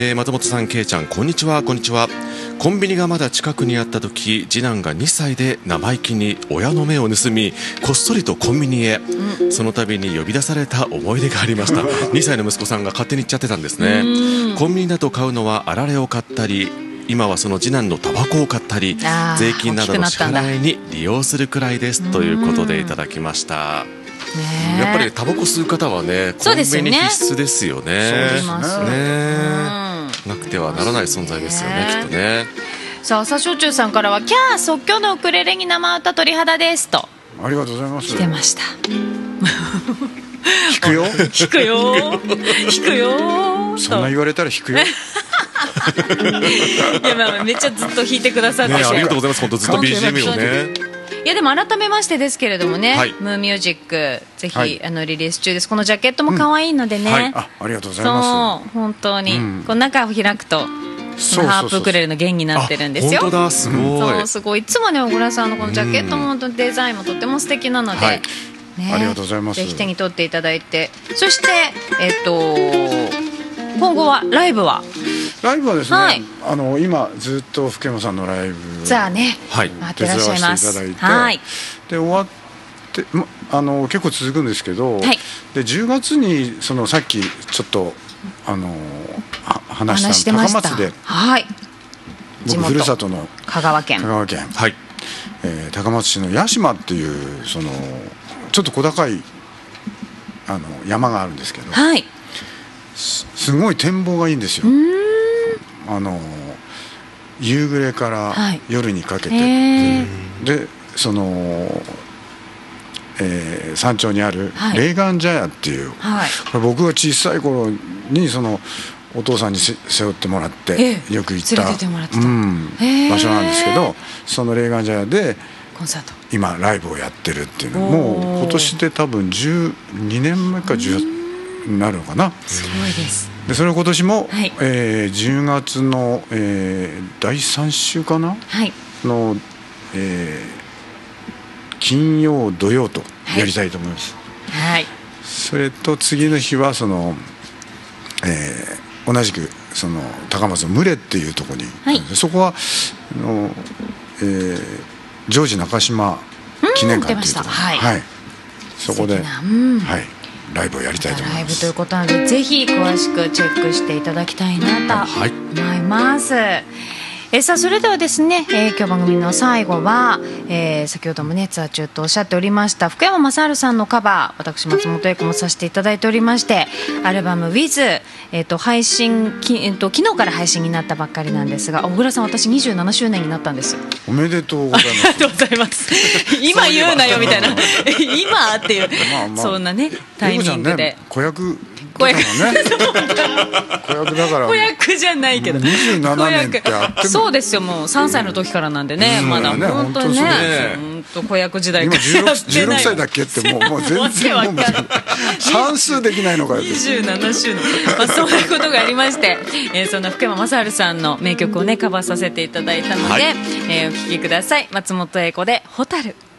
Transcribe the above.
松本さん、けいちゃん、こんにちは。こんにちは。コンビニがまだ近くにあった時、次男が2歳で生意気に親の目を盗み、こっそりとコンビニへ、その度に呼び出された思い出がありました2歳の息子さんが勝手に行っちゃってたんですね。コンビニだと買うのはあられを買ったり、今はその次男のタバコを買ったり、税金などの支払いに利用するくらいですということでいただきました。やっぱりタバコ吸う方はね、コンビニ必須ですよね。そうですね。なくてはならない存在ですよね、きっとね。 さあ、朝焼酎さんからは、キャー即興のウクレレに生歌鳥肌ですと。 ありがとうございます。 来てました。 弾くよ弾くよ弾くよ。 そんな言われたら弾くよいや、まあ、めっちゃずっと弾いてくださって、 ね、ありがとうございます。本当ずっと BGM をね。 いや、でも改めましてですけれどもね、 はい、 ムーミュージックぜひ、 はい、 リリース中です。このジャケットも可愛いのでね、 はい、ありがとうございます。 そう、本当に、この中を開くとハープウクレレの弦になってるんですよ。 本当だ、すごい。 そう、すごい。いつもね、小倉さんのこのジャケットも本当にデザインもとっても素敵なので、 はい、 ね、 ありがとうございます。 ぜひ手に取っていただいて、そして今後はライブはですね、 はい、今ずっと福山さんのライブじゃあね、 はい、 待ってらっしゃいます。 手伝わせていただいて、はい、 で終わって結構続くんですけど、 はい、 で10月にさっきちょっと話した高松で、 はい、 僕ふるさとの香川県、 はい、 高松市の屋島っていうちょっと小高い山があるんですけど、 はい、 すごい展望がいいんですよ。夕暮れから夜にかけて、はい、で山頂にある霊岩茶屋っていう、はい、これ僕が小さい頃にお父さんに背負ってもらってよく行った場所なんですけど、その霊岩茶屋でコンサート今ライブをやってるっていうのもう今年で多分12年目か10になるのかな。 すごいです。 でそれを今年も、 はい、 10月の、第3週かな、 はい、 の、金曜土曜とやりたいと思います、 はい、 それと次の日は同じく高松の牟礼っていうところに、はい、そこはジョージ中島記念館っていうところ、 はいはい、そこで、はい、ライブをやりたいと思います。 ライブということなので、ぜひ詳しくチェックしていただきたいなと思います、はい。さあ、それではですね、今日番組の最後は、先ほどもねツアー中とおっしゃっておりました福山雅治さんのカバー、私松本英子もさせていただいておりまして、アルバム With、配信昨日から配信になったばっかりなんですが、小倉さん、私27周年になったんです。 おめでとうございます。 ありがとうござざいます今言うなよみたいな今っていう、そんなねタイミングで子役子役だから子役じゃないけど 27年ってあってもそうですよ、もう3歳の時からなんでね、まだ本当にね、本当子役時代から今16歳だっけってもう全然もう算数できないのかよ 27周年、そういうことがありまして、そんな福山雅治さんの名曲をねカバーさせていただいたので、お聴きください。松本英子でホタル。